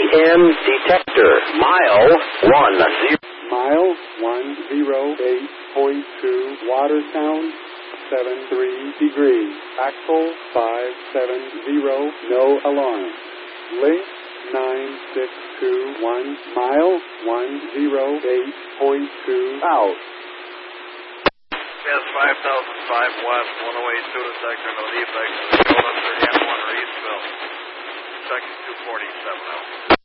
EM detector. Mile 10. Mile 108.2. Water sound 73 degrees. Axle 570. No alarm. Link 9621. Mile 108.2 out. Yes, 5005 West, 1082 detector, no defects. Hold up 30 M1 Reedsville. Section 247 out.